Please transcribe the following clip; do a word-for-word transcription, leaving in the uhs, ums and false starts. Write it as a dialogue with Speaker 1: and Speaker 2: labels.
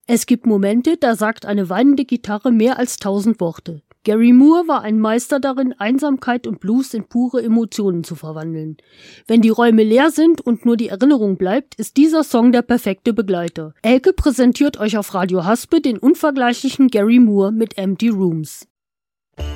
Speaker 1: Es gibt Momente, da sagt eine weinende Gitarre mehr als tausend Worte. Gary Moore war ein Meister darin, Einsamkeit und Blues in pure Emotionen zu verwandeln. Wenn die Räume leer sind und nur die Erinnerung bleibt, ist dieser Song der perfekte Begleiter. Elke präsentiert euch auf Radio Haspe den unvergleichlichen Gary Moore mit Empty Rooms.